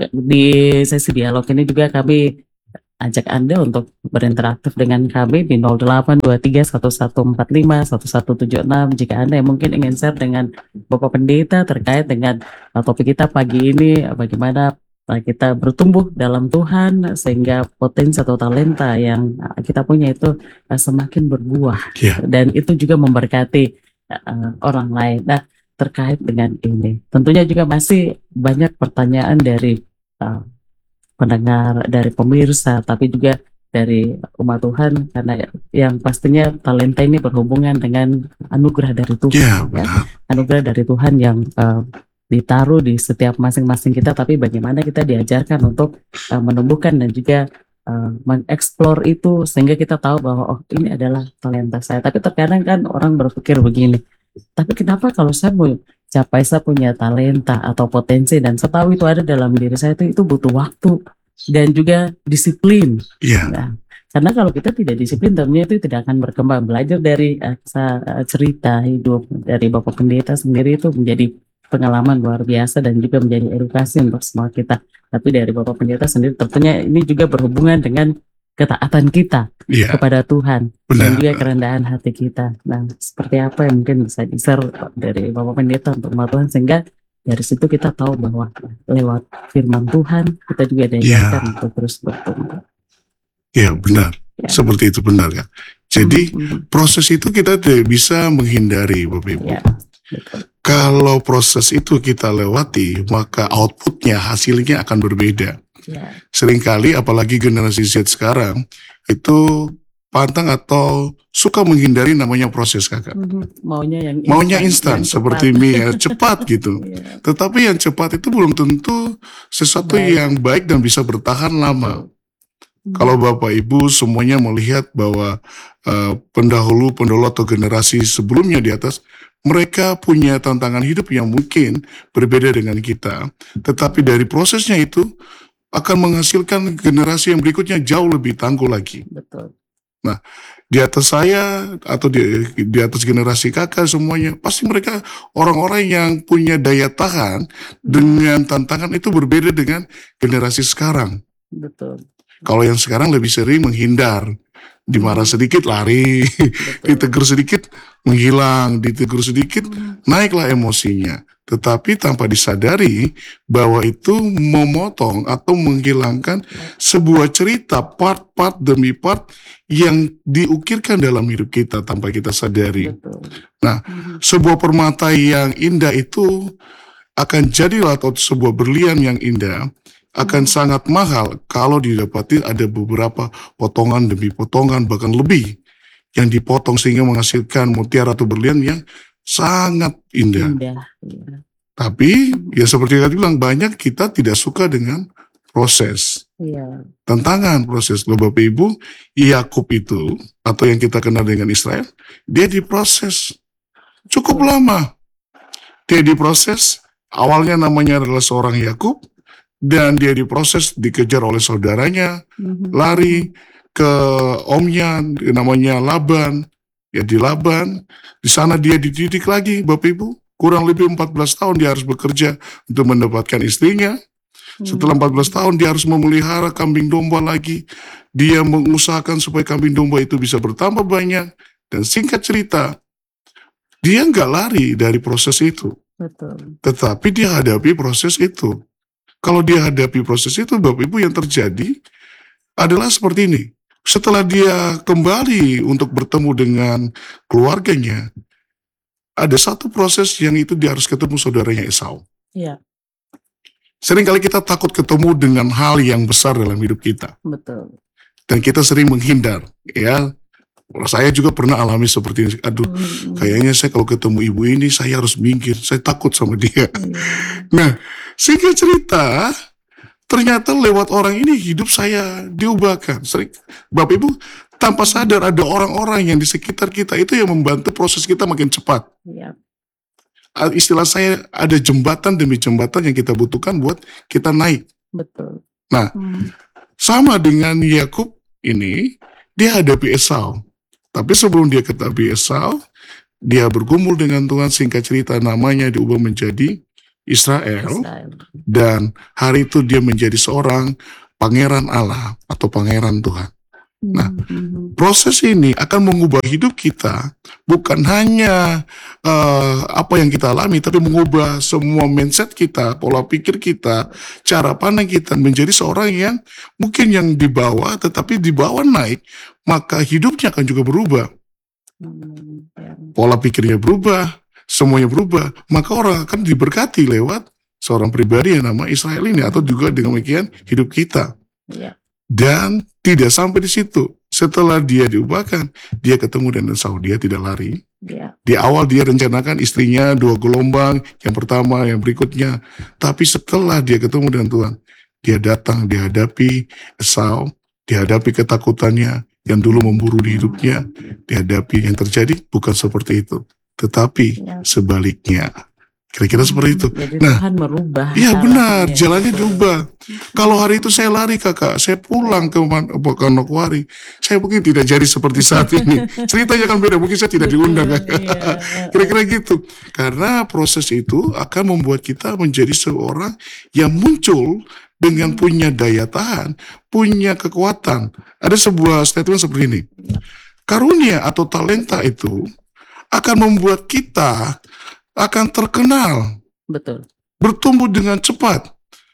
Di sesi dialog ini juga kami ajak Anda untuk berinteraktif dengan kami di nol delapan dua tiga satu satu empat lima satu satu tujuh enam jika Anda yang mungkin ingin share dengan Bapak Pendeta terkait dengan uh, topik kita pagi ini, uh, bagaimana uh, kita bertumbuh dalam Tuhan sehingga potensi atau talenta yang uh, kita punya itu uh, semakin berbuah. Ya. Dan itu juga memberkati uh, orang lain. Nah, terkait dengan ini tentunya juga masih banyak pertanyaan dari uh, pendengar, dari pemirsa, tapi juga dari umat Tuhan karena yang pastinya talenta ini berhubungan dengan anugerah dari Tuhan. Ya, ya. benar. Anugerah dari Tuhan yang uh, ditaruh di setiap masing-masing kita, tapi bagaimana kita diajarkan untuk uh, menumbuhkan dan juga uh, mengeksplor itu sehingga kita tahu bahwa oh ini adalah talenta saya. Tapi terkadang kan orang berpikir begini, tapi kenapa kalau saya mau capai saya punya talenta atau potensi dan saya tahu itu ada dalam diri saya itu itu butuh waktu dan juga disiplin. Iya. Nah, karena kalau kita tidak disiplin tentunya itu tidak akan berkembang. Belajar dari uh, cerita hidup dari Bapak Pendeta sendiri itu menjadi pengalaman luar biasa dan juga menjadi edukasi untuk semua kita. Tapi dari Bapak Pendeta sendiri tentunya ini juga berhubungan dengan ketaatan kita Iya. kepada Tuhan dan Benar. juga kerendahan hati kita. Nah, seperti apa yang mungkin bisa di-share dari Bapak Pendeta untuk umat Tuhan sehingga dari situ kita tahu bahwa lewat firman Tuhan kita juga diajarkan Ya. untuk terus bertumbuh. Ya, benar. Ya. Seperti itu benar kan. Jadi Mhm. proses itu kita tidak bisa menghindari, Bapak Ibu. Ya, betul. Kalau proses itu kita lewati, maka outputnya, hasilnya akan berbeda. Ya, Seringkali apalagi generasi Z sekarang itu pantang atau suka menghindari namanya proses kakak. mhm. Maunya yang Maunya instan, instan yang seperti cepat. mie ya, cepat gitu. Iya, Tetapi yang cepat itu belum tentu sesuatu Baik. yang baik dan bisa bertahan lama. Mhm. Kalau Bapak Ibu semuanya melihat bahwa eh, pendahulu-pendahulu atau generasi sebelumnya di atas, mereka punya tantangan hidup yang mungkin berbeda dengan kita. Tetapi dari prosesnya itu akan menghasilkan generasi yang berikutnya jauh lebih tangguh lagi. Betul. Di atas saya atau di, di atas generasi kakak semuanya, pasti mereka orang-orang yang punya daya tahan dengan tantangan itu berbeda dengan generasi sekarang. Betul. Kalau yang sekarang lebih sering menghindar, dimarah sedikit lari, Betul. ditegur sedikit menghilang, ditegur sedikit Mhm. naiklah emosinya. Tetapi tanpa disadari bahwa itu memotong atau menghilangkan sebuah cerita part-part demi part yang diukirkan dalam hidup kita tanpa kita sadari. Betul. Nah, Mhm. Sebuah permata yang indah itu akan jadi atau sebuah berlian yang indah akan sangat mahal kalau didapati ada beberapa potongan demi potongan bahkan lebih yang dipotong sehingga menghasilkan mutiara atau berlian yang sangat indah. Indah. Iya. Tapi ya seperti tadi bilang, banyak kita tidak suka dengan proses, Iya. tantangan proses. Loh Bapak Ibu, Yakub itu atau yang kita kenal dengan Israel, dia diproses cukup lama. Dia diproses, awalnya namanya adalah seorang Yakub, dan dia diproses, dikejar oleh saudaranya, Mhm. lari ke omnya, namanya Laban. Ya di Laban, di sana dia dididik lagi, Bapak Ibu. Kurang lebih empat belas tahun dia harus bekerja untuk mendapatkan istrinya. Setelah empat belas tahun dia harus memelihara kambing domba lagi. Dia mengusahakan supaya kambing domba itu bisa bertambah banyak. Dan singkat cerita, dia nggak lari dari proses itu. Betul. Tetapi dia hadapi proses itu. Kalau dia hadapi proses itu, Bapak Ibu, yang terjadi, adalah seperti ini. Setelah dia kembali untuk bertemu dengan keluarganya, ada satu proses yang itu dia harus ketemu saudaranya Esau. Iya, Seringkali kita takut ketemu dengan hal yang besar dalam hidup kita. betul. Dan kita sering menghindar. Ya, saya juga pernah alami seperti ini. Aduh, Mm, kayaknya saya kalau ketemu ibu ini, saya harus minggir. Saya takut sama dia. iya, Nah, singkat cerita, ternyata lewat orang ini hidup saya diubahkan. Sering, Bapak Ibu, tanpa sadar ada orang-orang yang di sekitar kita itu yang membantu proses kita makin cepat. iya, Ah, Istilah saya, ada jembatan demi jembatan yang kita butuhkan buat kita naik. betul. Nah, Hmm, sama dengan Yakub ini, dia hadapi Esau. Tapi sebelum dia ketahui Esau, dia bergumul dengan Tuhan. Singkat cerita, namanya diubah menjadi Israel. Israel. Dan hari itu dia menjadi seorang pangeran Allah atau pangeran Tuhan. Nah, Hmm, proses ini akan mengubah hidup kita, bukan hanya eh, apa yang kita alami, tapi mengubah semua mindset kita, pola pikir kita, cara pandang kita menjadi seorang yang mungkin yang di bawah, tetapi di bawah naik, maka hidupnya akan juga berubah. hmm, ya, Pola pikirnya berubah, semuanya berubah, maka orang akan diberkati lewat seorang pribadi yang nama Israel ini, atau juga dengan demikian hidup kita. iya, Dan tidak sampai di situ. Setelah dia diubahkan, dia ketemu dengan Esau. Dia tidak lari. iya, Di awal dia rencanakan istrinya dua gelombang, yang pertama, yang berikutnya. Tapi setelah dia ketemu dengan Tuhan, dia datang, dihadapi Esau, dihadapi ketakutannya yang dulu memburu di hidupnya, dihadapi yang terjadi bukan seperti itu, tetapi iya. sebaliknya. Kira-kira seperti itu. Jadi Nah, Tuhan merubah iya benar, arahnya. jalannya diubah. Kalau hari itu saya lari kakak, saya pulang ke Man- ke Manokwari, saya mungkin tidak jadi seperti saat ini. Ceritanya kan beda, mungkin saya tidak diundang kakak. Iya, Kira-kira gitu. Karena proses itu akan membuat kita menjadi seorang yang muncul dengan punya daya tahan, punya kekuatan. Ada sebuah statement seperti ini. Karunia atau talenta itu akan membuat kita akan terkenal, betul. bertumbuh dengan cepat.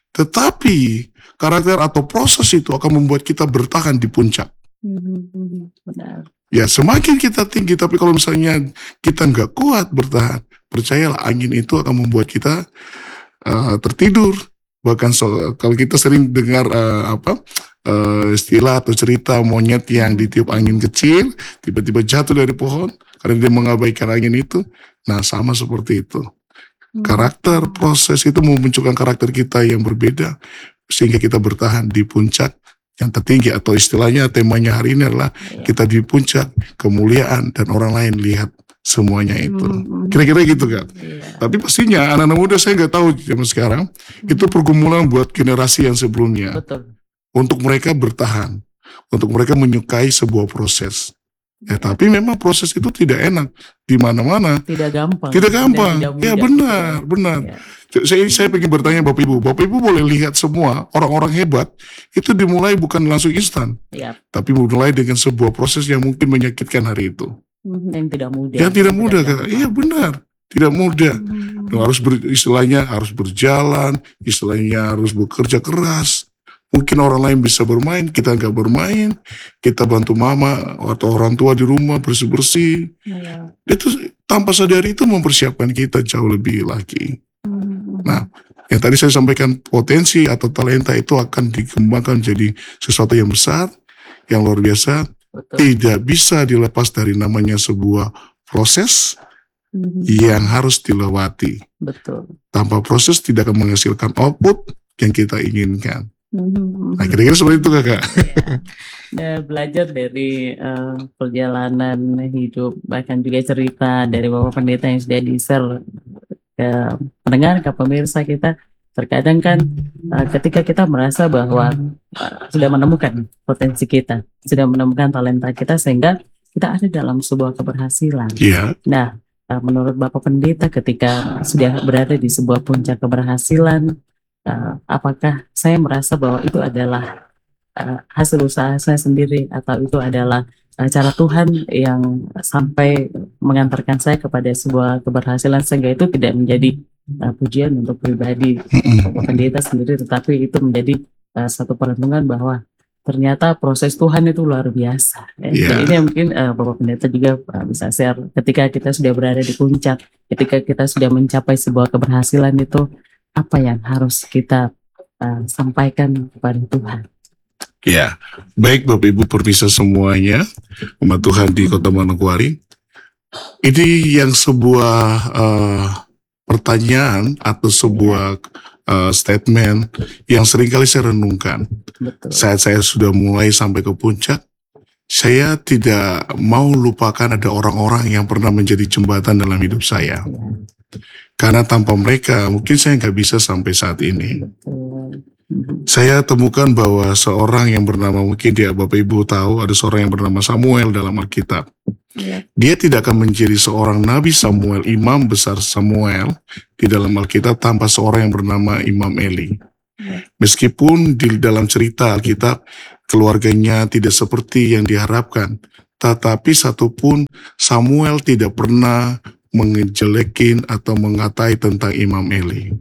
Tetapi karakter atau proses itu akan membuat kita bertahan di puncak. Hmm, benar. Ya, semakin kita tinggi, tapi kalau misalnya kita nggak kuat bertahan, percayalah angin itu akan membuat kita uh, tertidur. Bahkan so- kalau kita sering dengar uh, apa uh, istilah atau cerita monyet yang ditiup angin kecil, tiba-tiba jatuh dari pohon karena dia mengabaikan angin itu. Nah, sama seperti itu. Karakter, proses itu memunculkan karakter kita yang berbeda, sehingga kita bertahan di puncak yang tertinggi, atau istilahnya temanya hari ini adalah Iya. kita di puncak kemuliaan dan orang lain lihat semuanya itu. Hmm, Kira-kira gitu kan. iya. Tapi pastinya anak-anak muda saya nggak tahu zaman sekarang, itu pergumulan buat generasi yang sebelumnya. Betul. Untuk mereka bertahan, untuk mereka menyukai sebuah proses. Ya, tapi memang proses itu tidak enak di mana-mana. Tidak gampang. Tidak gampang. Dan tidak Ya mudah. benar, benar. Iya. Saya saya ingin bertanya Bapak Ibu, Bapak Ibu boleh lihat semua orang-orang hebat itu dimulai bukan langsung instan, Iya. tapi dimulai dengan sebuah proses yang mungkin menyakitkan hari itu. Hmm, yang tidak mudah. Yang tidak mudah, Kak. Iya benar, tidak mudah. Hmm, Dan harus ber, istilahnya harus berjalan, istilahnya harus bekerja keras. Mungkin orang lain bisa bermain, kita nggak bermain. Kita bantu mama atau orang tua di rumah bersih-bersih. iya. Itu tanpa sadari itu mempersiapkan kita jauh lebih lagi. Hmm, Nah, yang tadi saya sampaikan, potensi atau talenta itu akan dikembangkan jadi sesuatu yang besar, yang luar biasa, betul. tidak bisa dilepas dari namanya sebuah proses Hmm, yang harus dilewati. betul. Tanpa proses tidak akan menghasilkan output yang kita inginkan. Hmm, Nah, kira-kira seperti itu kakak. ya, belajar dari eh, perjalanan hidup, bahkan juga cerita dari Bapak Pendeta yang sudah di-share ke pendengar, ke pemirsa kita. Terkadang kan eh, ketika kita merasa bahwa eh, sudah menemukan potensi kita, sudah menemukan talenta kita, sehingga kita ada dalam sebuah keberhasilan. Iya, Nah, eh, menurut Bapak Pendeta, ketika sudah berada di sebuah puncak keberhasilan, eh, apakah saya merasa bahwa itu adalah eh, hasil usaha saya sendiri, atau itu adalah eh, cara Tuhan yang sampai mengantarkan saya kepada sebuah keberhasilan, sehingga itu tidak menjadi eh, pujian untuk pribadi Mm-mm. Bapak Pendeta sendiri, tetapi itu menjadi eh, satu perenungan bahwa ternyata proses Tuhan itu luar biasa. Ya. Iya. Dan ini mungkin uh, Bapak Pendeta juga uh, bisa share ketika kita sudah berada di puncak, ketika kita sudah mencapai sebuah keberhasilan itu, apa yang harus kita uh, sampaikan kepada Tuhan. Ya, baik Bapak Ibu permisa semuanya, umat Tuhan di Kota Manokwari. Ini yang sebuah uh, pertanyaan atau sebuah uh, statement yang seringkali saya renungkan. Betul. Saat saya sudah mulai sampai ke puncak, saya tidak mau lupakan ada orang-orang yang pernah menjadi jembatan dalam hidup saya. Ya. Karena tanpa mereka mungkin saya nggak bisa sampai saat ini. Betul. Saya temukan bahwa seorang yang bernama, mungkin dia Bapak Ibu tahu, ada seorang yang bernama Samuel dalam Alkitab. Ya. Dia tidak akan menjadi seorang Nabi Samuel, imam besar Samuel di dalam Alkitab tanpa seorang yang bernama Imam Eli. Ya. Meskipun di dalam cerita Alkitab keluarganya tidak seperti yang diharapkan, tetapi satupun Samuel tidak pernah mengejelekin atau mengatai tentang Imam Eli.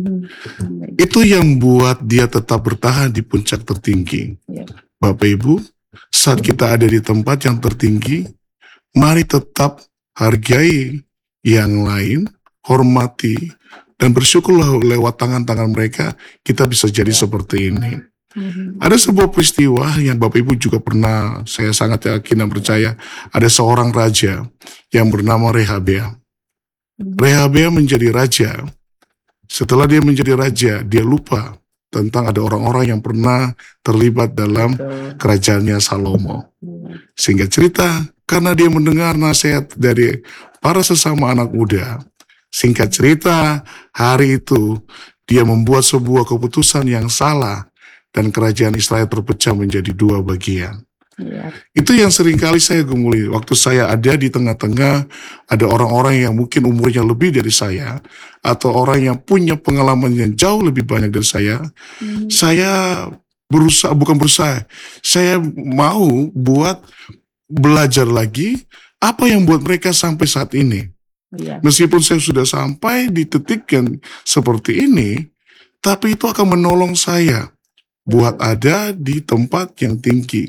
Mm-hmm. Itu yang buat dia tetap bertahan di puncak tertinggi. Ya. Bapak Ibu, saat kita ada di tempat yang tertinggi, mari tetap hargai yang lain, hormati, dan bersyukurlah lewat tangan-tangan mereka, kita bisa jadi seperti ini. Mm-hmm. Ada sebuah peristiwa yang Bapak Ibu juga pernah, saya sangat yakin dan percaya, ada seorang raja yang bernama Rehabea. Mm-hmm. Rehabea menjadi raja. Setelah dia menjadi raja, dia lupa tentang ada orang-orang yang pernah terlibat dalam Betul. kerajaannya Salomo. Mm-hmm. Sehingga cerita, karena dia mendengar nasihat dari para sesama anak muda, singkat cerita, hari itu dia membuat sebuah keputusan yang salah dan kerajaan Israel terpecah menjadi dua bagian. Ya. Itu yang seringkali saya gumuli. Waktu saya ada di tengah-tengah, ada orang-orang yang mungkin umurnya lebih dari saya, atau orang yang punya pengalaman yang jauh lebih banyak dari saya. Mm-hmm. Saya berusaha, bukan berusaha, saya mau buat belajar lagi apa yang buat mereka sampai saat ini. Ya. Meskipun saya sudah sampai di titik yang seperti ini, tapi itu akan menolong saya buat ada di tempat yang tinggi.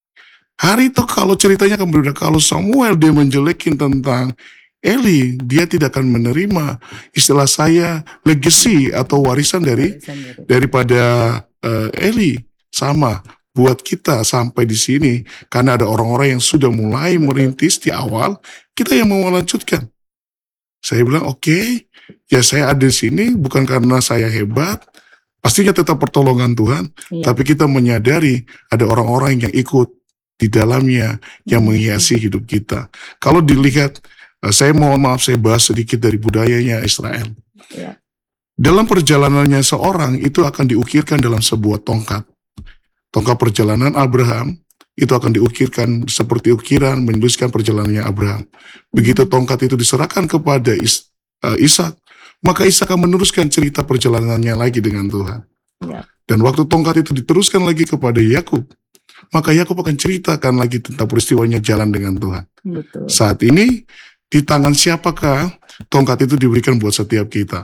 Hari itu kalau ceritanya akan berbeda, kalau Samuel dia menjelekin tentang Eli, dia tidak akan menerima istilah saya legacy atau warisan dari daripada uh, Eli. Sama buat kita sampai di sini, karena ada orang-orang yang sudah mulai merintis di awal, kita yang mau melanjutkan. Saya bilang oke, okay, ya saya ada di sini bukan karena saya hebat, pastinya tetap pertolongan Tuhan, Ya. tapi kita menyadari ada orang-orang yang ikut di dalamnya yang menghiasi hidup kita. Kalau dilihat, saya mohon maaf saya bahas sedikit dari budayanya Israel. Ya. Dalam perjalanannya seorang itu akan diukirkan dalam sebuah tongkat. Tongkat perjalanan Abraham itu akan diukirkan seperti ukiran menuliskan perjalanannya Abraham. Begitu tongkat itu diserahkan kepada Is, uh, Ishak, maka Ishak akan meneruskan cerita perjalanannya lagi dengan Tuhan. Ya. Dan waktu tongkat itu diteruskan lagi kepada Yakub, maka Yakub akan ceritakan lagi tentang peristiwanya jalan dengan Tuhan. Betul. Saat ini, di tangan siapakah tongkat itu diberikan buat setiap kita?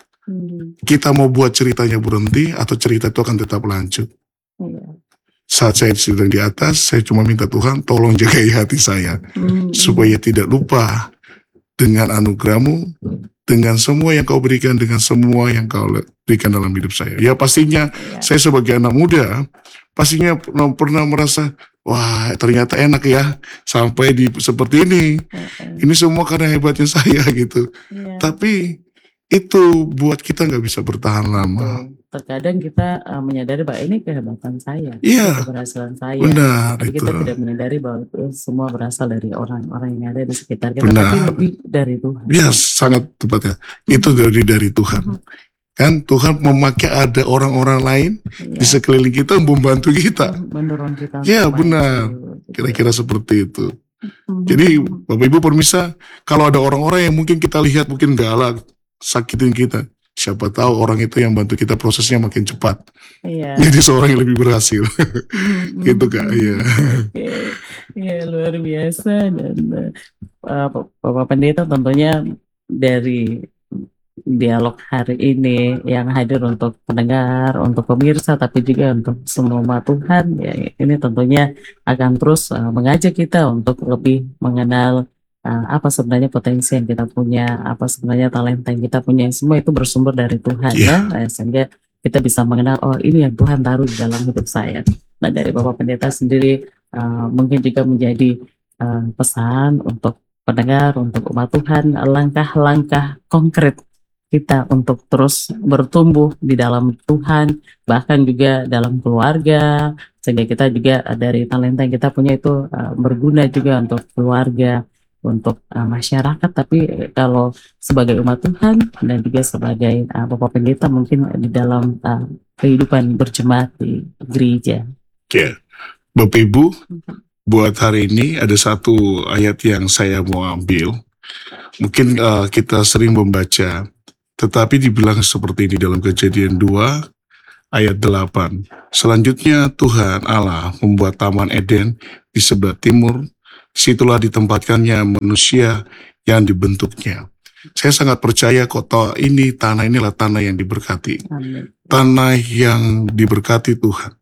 Hmm. Kita mau buat ceritanya berhenti atau cerita itu akan tetap lanjut? Ya. Saat saya sedang di atas, saya cuma minta Tuhan tolong jagai hati saya, Hmm. supaya tidak lupa dengan anugerah-Mu, dengan semua yang Kau berikan, dengan semua yang Kau berikan dalam hidup saya. Ya pastinya Ya. saya sebagai anak muda, pastinya pernah, pernah merasa, wah ternyata enak ya sampai di seperti ini. Uh-uh. Ini semua karena hebatnya saya gitu. Ya. Tapi itu buat kita nggak bisa bertahan lama. Betul. Terkadang kita uh, menyadari bahwa ini kehebatan saya, Iya, ini keberhasilan saya. benar Tapi itu. kita tidak menyadari bahwa itu semua berasal dari orang-orang yang ada di sekitar kita, Benar. tapi lebih dari Tuhan. Ya sangat tepatnya. Itu dari dari Tuhan. Kan Tuhan memakai ada orang-orang lain Ya. di sekeliling kita membantu kita. Mendorong kita. Ya, untuk benar. maju, gitu. Kira-kira seperti itu. Mhm. Jadi Bapak Ibu permisa, kalau ada orang-orang yang mungkin kita lihat mungkin galak, sakitin kita, siapa tahu orang itu yang bantu kita prosesnya makin cepat. Iya. Jadi seorang yang lebih berhasil. Mhm. Gitu Kak, iya. Oke, ya luar biasa dan uh, Bapak Pendeta tentunya dari dialog hari ini yang hadir untuk pendengar, untuk pemirsa, tapi juga untuk semua umat Tuhan. Ya, ini tentunya akan terus uh, mengajak kita untuk lebih mengenal uh, apa sebenarnya potensi yang kita punya, apa sebenarnya talenta yang kita punya. Semua itu bersumber dari Tuhan, ya, Ya, Eh, sehingga kita bisa mengenal, oh ini yang Tuhan taruh di dalam hidup saya. Nah, dari Bapak Pendeta sendiri uh, mungkin juga menjadi uh, pesan untuk pendengar, untuk umat Tuhan, langkah-langkah konkret kita untuk terus bertumbuh di dalam Tuhan, bahkan juga dalam keluarga, sehingga kita juga uh, dari talenta yang kita punya itu uh, berguna juga untuk keluarga, untuk uh, masyarakat. Tapi eh, kalau sebagai umat Tuhan dan juga sebagai uh, Bapak Pendeta mungkin di dalam uh, kehidupan berjemaat di gereja. ya. Bapak Ibu, buat hari ini ada satu ayat yang saya mau ambil. Mungkin uh, kita sering membaca, tetapi dibilang seperti ini dalam Kejadian dua ayat delapan. Selanjutnya Tuhan Allah membuat Taman Eden di sebelah timur, situlah ditempatkannya manusia yang dibentuknya. Saya sangat percaya kota ini, tanah inilah tanah yang diberkati. Amin. Tanah yang diberkati Tuhan.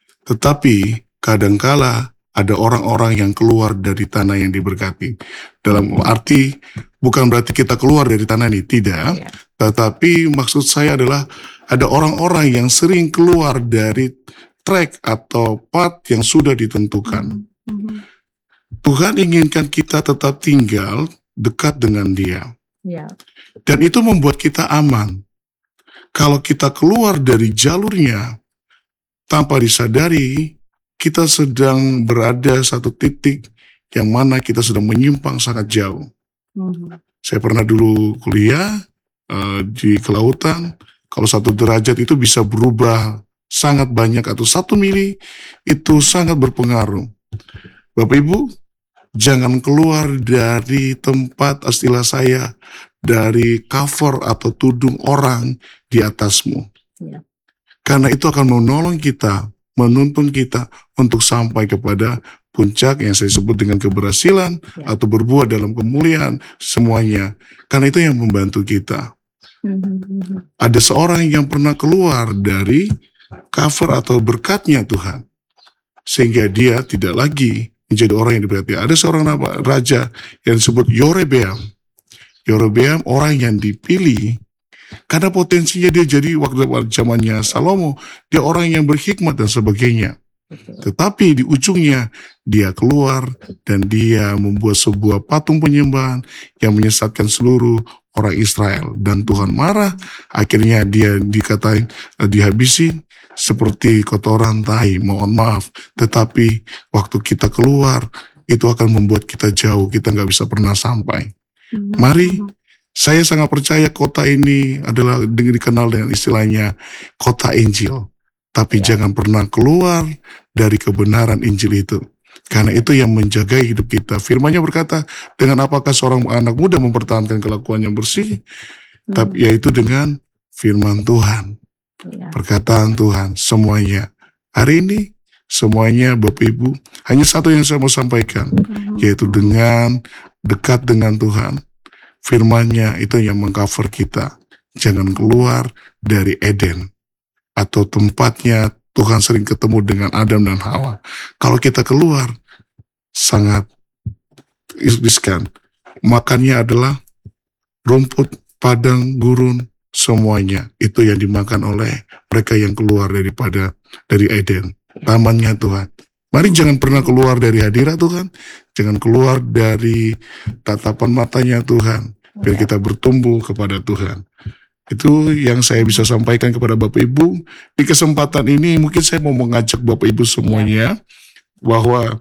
Tetapi kadangkala ada orang-orang yang keluar dari tanah yang diberkati. Dalam arti bukan berarti kita keluar dari tanah ini, tidak. Ya. Tetapi maksud saya adalah ada orang-orang yang sering keluar dari track atau path yang sudah ditentukan. Mhm. Tuhan inginkan kita tetap tinggal dekat dengan Dia. Ya. Dan itu membuat kita aman. Kalau kita keluar dari jalurnya, tanpa disadari, kita sedang berada satu titik yang mana kita sedang menyimpang sangat jauh. Mhm. Saya pernah dulu kuliah uh, di kelautan, kalau satu derajat itu bisa berubah sangat banyak, atau satu mili itu sangat berpengaruh. Bapak Ibu, jangan keluar dari tempat, istilah saya, dari cover atau tudung orang di atasmu. Ya. Karena itu akan menolong kita, menuntun kita untuk sampai kepada puncak yang saya sebut dengan keberhasilan, Ya. atau berbuat dalam kemuliaan, semuanya. Karena itu yang membantu kita. Mhm. Ada seorang yang pernah keluar dari cover atau berkatnya Tuhan, sehingga dia tidak lagi menjadi orang yang diberkati. Ada seorang nama, raja yang disebut Yerobeam. Yerobeam orang yang dipilih karena potensinya dia jadi waktu zamannya Salomo, dia orang yang berhikmat dan sebagainya. Betul. Tetapi di ujungnya dia keluar dan dia membuat sebuah patung penyembahan yang menyesatkan seluruh orang Israel, dan Tuhan marah. Akhirnya dia dikatain, eh, dihabisin seperti kotoran tai, mohon maaf. Tetapi waktu kita keluar, itu akan membuat kita jauh, kita nggak bisa pernah sampai. Mhm. Mari, saya sangat percaya kota ini adalah dikenal dengan istilahnya kota Injil. Tapi Ya. jangan pernah keluar dari kebenaran Injil itu. Karena itu yang menjaga hidup kita. Firman-Nya berkata, dengan apakah seorang anak muda mempertahankan kelakuan yang bersih? Mhm. Tapi yaitu dengan firman Tuhan, Ya. perkataan Tuhan, semuanya. Hari ini, semuanya Bapak Ibu, hanya satu yang saya mau sampaikan, Mhm. yaitu dengan dekat dengan Tuhan. Firman-Nya itu yang mengcover kita. Jangan keluar dari Eden, atau tempatnya Tuhan sering ketemu dengan Adam dan Hawa. Kalau kita keluar, sangat riskan. Makannya adalah rumput, padang, gurun, semuanya. Itu yang dimakan oleh mereka yang keluar daripada dari Eden, tamannya Tuhan. Mari jangan pernah keluar dari hadirat Tuhan, jangan keluar dari tatapan matanya Tuhan, biar kita bertumbuh kepada Tuhan. Itu yang saya bisa sampaikan kepada Bapak Ibu. Di kesempatan ini mungkin saya mau mengajak Bapak Ibu semuanya, bahwa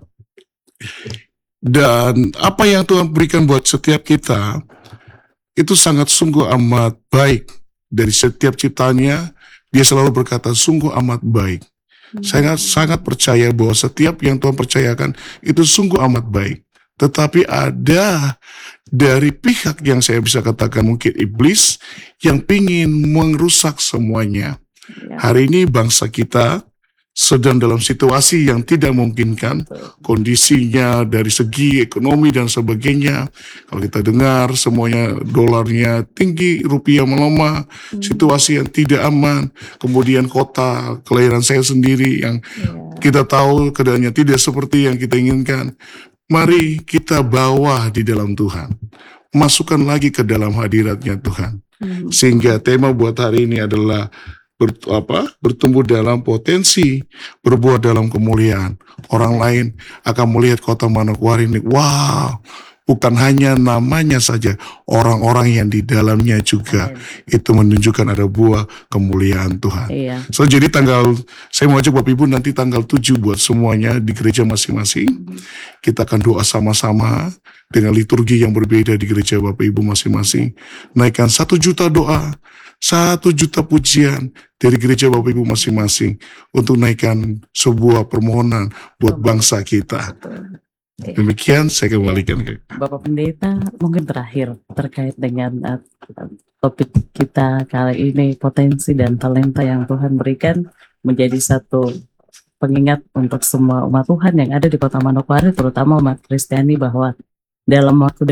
dan apa yang Tuhan berikan buat setiap kita, itu sangat sungguh amat baik. Dari setiap ciptaannya, dia selalu berkata sungguh amat baik. Saya sangat, sangat percaya bahwa setiap yang Tuhan percayakan itu sungguh amat baik. Tetapi ada dari pihak yang saya bisa katakan mungkin iblis yang ingin merusak semuanya. Ya. Hari ini bangsa kita sedang dalam situasi yang tidak memungkinkan, kondisinya dari segi ekonomi dan sebagainya. Kalau kita dengar semuanya dolarnya tinggi, rupiah melemah, situasi yang tidak aman, kemudian kota kelahiran saya sendiri yang kita tahu keadaannya tidak seperti yang kita inginkan. Mari kita bawa di dalam Tuhan, masukkan lagi ke dalam hadiratnya Tuhan. Sehingga tema buat hari ini adalah ber, apa, bertumbuh dalam potensi, berbuat dalam kemuliaan. Orang lain akan melihat kota Manokwari ini, wow, bukan hanya namanya saja, orang-orang yang di dalamnya juga. Itu menunjukkan ada buah kemuliaan Tuhan. Iya. So, jadi tanggal, saya mau ajak Bapak Ibu nanti tanggal tujuh buat semuanya di gereja masing-masing. Kita akan doa sama-sama dengan liturgi yang berbeda di gereja Bapak Ibu masing-masing. Naikkan satu juta doa, satu juta pujian dari gereja Bapak Ibu masing-masing untuk naikkan sebuah permohonan buat bangsa kita. Demikian saya kembalikan ke Bapak Pendeta, mungkin terakhir terkait dengan uh, topik kita kali ini, potensi dan talenta yang Tuhan berikan menjadi satu pengingat untuk semua umat Tuhan yang ada di Kota Manokwari, terutama umat Kristiani, bahwa dalam waktu